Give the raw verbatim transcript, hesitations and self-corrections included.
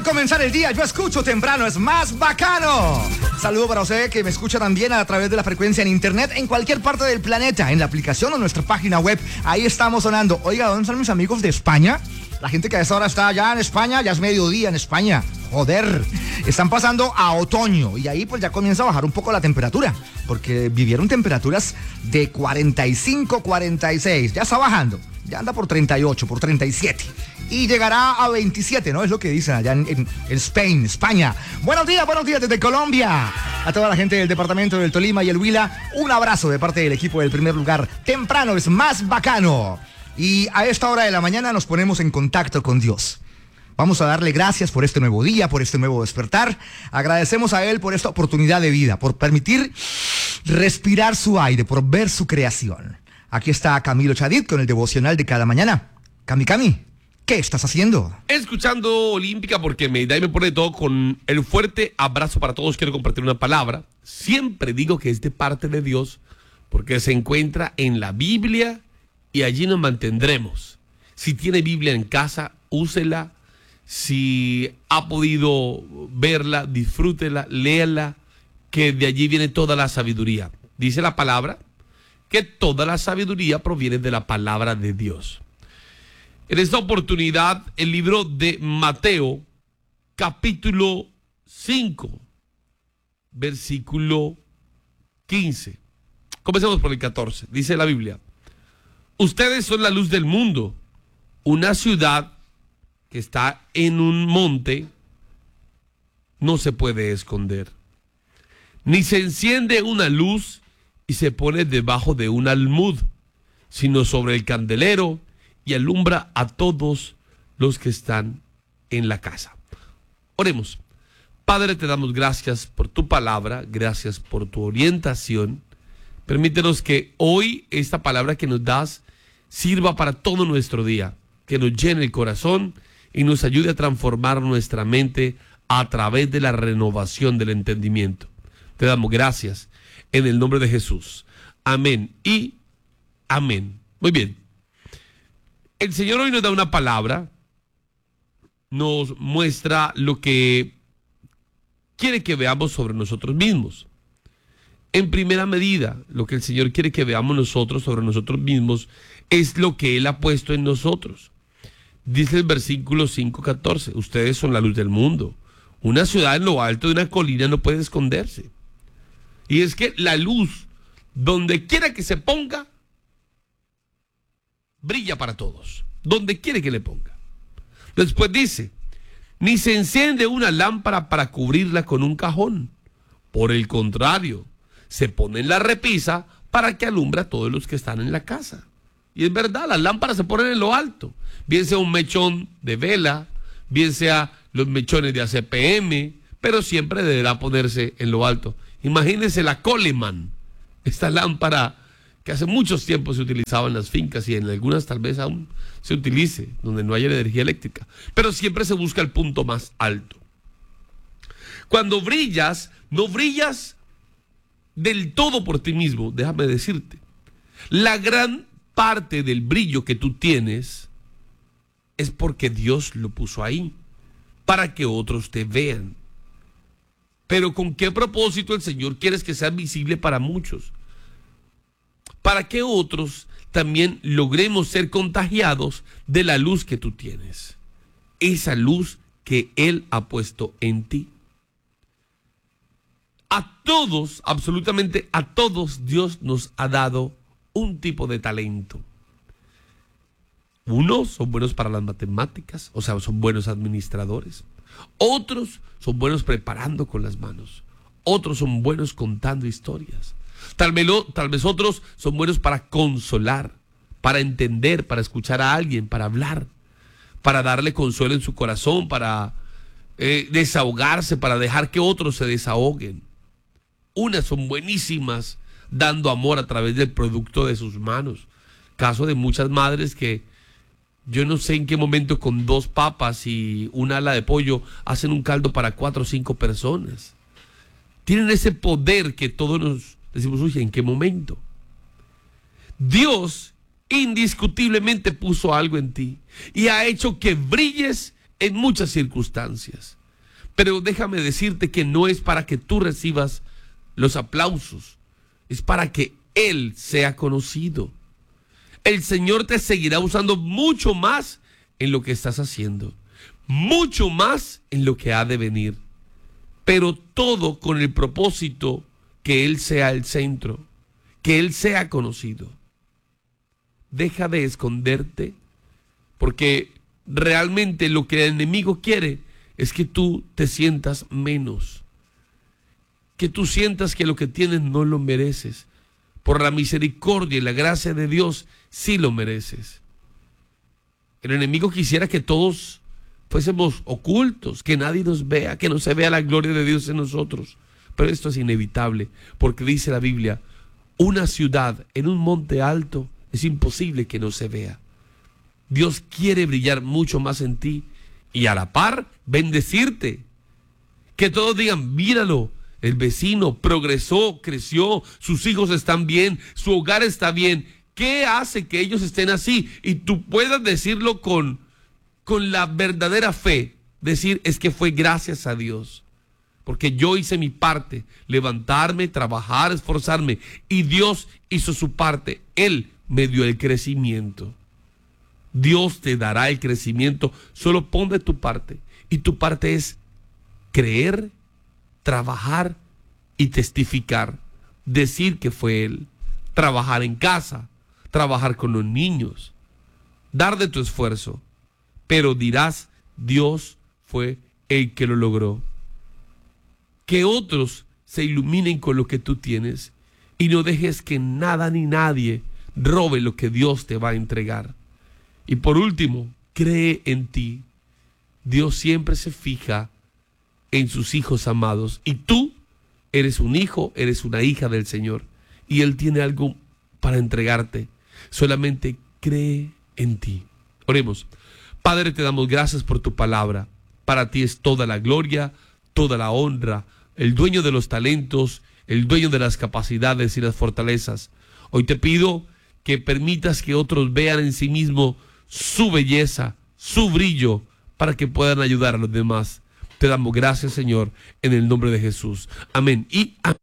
mejor comenzar el día. Yo escucho temprano, es más bacano. Saludo para usted que me escucha también a través de la frecuencia en internet en cualquier parte del planeta, en la aplicación o nuestra página web. Ahí estamos sonando. Oiga, ¿dónde están mis amigos de España? La gente que a esta hora está allá en España, ya es mediodía en España. Joder, están pasando a otoño y ahí pues ya comienza a bajar un poco la temperatura, porque vivieron temperaturas de cuarenta y cinco, cuarenta y seis, ya está bajando, ya anda por treinta y ocho, por treinta y siete y llegará a veintisiete, ¿no? Es lo que dicen allá en, en, en Spain, España. Buenos días, buenos días desde Colombia. A toda la gente del departamento del Tolima y el Huila, un abrazo de parte del equipo del primer lugar. Temprano es más bacano. Y a esta hora de la mañana nos ponemos en contacto con Dios. Vamos a darle gracias por este nuevo día, por este nuevo despertar. Agradecemos a Él por esta oportunidad de vida, por permitir respirar su aire, por ver su creación. Aquí está Camilo Chadid con el devocional de cada mañana. Cami, Cami, ¿qué estás haciendo? Escuchando Olímpica porque me da y me pone todo con el fuerte abrazo para todos. Quiero compartir una palabra. Siempre digo que es de parte de Dios porque se encuentra en la Biblia y allí nos mantendremos. Si tiene Biblia en casa, úsela. Si ha podido verla, disfrútela, léala, que de allí viene toda la sabiduría. Dice la palabra que toda la sabiduría proviene de la palabra de Dios. En esta oportunidad, el libro de Mateo, capítulo cinco, versículo quince. Comencemos por el catorce. Dice la Biblia: ustedes son la luz del mundo. Una ciudad que está en un monte no se puede esconder. Ni se enciende una luz y se pone debajo de un almud, sino sobre el candelero y alumbra a todos los que están en la casa. Oremos. Padre, te damos gracias por tu palabra, gracias por tu orientación. Permítenos que hoy esta palabra que nos das sirva para todo nuestro día, que nos llene el corazón y nos ayude a transformar nuestra mente a través de la renovación del entendimiento. Te damos gracias en el nombre de Jesús. Amén y amén. Muy bien. El Señor hoy nos da una palabra, nos muestra lo que quiere que veamos sobre nosotros mismos. En primera medida, lo que el Señor quiere que veamos nosotros sobre nosotros mismos es lo que Él ha puesto en nosotros. Dice el versículo cinco catorce, ustedes son la luz del mundo. Una ciudad en lo alto de una colina no puede esconderse. Y es que la luz, donde quiera que se ponga, brilla para todos. Donde quiere que le ponga. Después dice, ni se enciende una lámpara para cubrirla con un cajón. Por el contrario, se pone en la repisa para que alumbre a todos los que están en la casa. Y es verdad, las lámparas se ponen en lo alto. Bien sea un mechón de vela, bien sea los mechones de A C P M, pero siempre deberá ponerse en lo alto. Imagínense la Coleman, esta lámpara que hace muchos tiempos se utilizaba en las fincas y en algunas tal vez aún se utilice, donde no haya energía eléctrica. Pero siempre se busca el punto más alto. Cuando brillas, no brillas del todo por ti mismo, déjame decirte. La gran parte del brillo que tú tienes es porque Dios lo puso ahí, para que otros te vean. Pero ¿con qué propósito el Señor quiere que sea visible para muchos? Para que otros también logremos ser contagiados de la luz que tú tienes. Esa luz que Él ha puesto en ti. A todos, absolutamente a todos, Dios nos ha dado un tipo de talento. Unos son buenos para las matemáticas, o sea, son buenos administradores. Otros son buenos preparando con las manos. Otros son buenos contando historias. Tal vez, tal vez otros son buenos para consolar, para entender, para escuchar a alguien, para hablar, para darle consuelo en su corazón, para eh, desahogarse, para dejar que otros se desahoguen. Unas son buenísimas dando amor a través del producto de sus manos. Caso de muchas madres que yo no sé en qué momento con dos papas y una ala de pollo hacen un caldo para cuatro o cinco personas. Tienen ese poder que todos nos decimos, oye, ¿en qué momento? Dios indiscutiblemente puso algo en ti y ha hecho que brilles en muchas circunstancias. Pero déjame decirte que no es para que tú recibas los aplausos, es para que Él sea conocido. El Señor te seguirá usando mucho más en lo que estás haciendo, mucho más en lo que ha de venir, pero todo con el propósito que Él sea el centro, que Él sea conocido. Deja de esconderte, porque realmente lo que el enemigo quiere es que tú te sientas menos, que tú sientas que lo que tienes no lo mereces. Por la misericordia y la gracia de Dios, sí lo mereces. El enemigo quisiera que todos fuésemos ocultos, que nadie nos vea, que no se vea la gloria de Dios en nosotros. Pero esto es inevitable, porque dice la Biblia, una ciudad en un monte alto es imposible que no se vea. Dios quiere brillar mucho más en ti y a la par bendecirte. Que todos digan, míralo, el vecino progresó, creció, sus hijos están bien, su hogar está bien. ¿Qué hace que ellos estén así? Y tú puedas decirlo con, con la verdadera fe. Decir, es que fue gracias a Dios. Porque yo hice mi parte, levantarme, trabajar, esforzarme. Y Dios hizo su parte. Él me dio el crecimiento. Dios te dará el crecimiento. Solo pon de tu parte. Y tu parte es creer, trabajar y testificar. Decir que fue Él. Trabajar en casa. Trabajar con los niños. Dar de tu esfuerzo. Pero dirás, Dios fue el que lo logró. Que otros se iluminen con lo que tú tienes. Y no dejes que nada ni nadie robe lo que Dios te va a entregar. Y por último, cree en ti. Dios siempre se fija en sus hijos amados. Y tú eres un hijo, eres una hija del Señor. Y Él tiene algo para entregarte. Solamente cree en ti. Oremos. Padre, te damos gracias por tu palabra. Para ti es toda la gloria, toda la honra. El dueño de los talentos, el dueño de las capacidades y las fortalezas. Hoy te pido que permitas que otros vean en sí mismo su belleza, su brillo, para que puedan ayudar a los demás. Te damos gracias, Señor, en el nombre de Jesús. Amén y amén.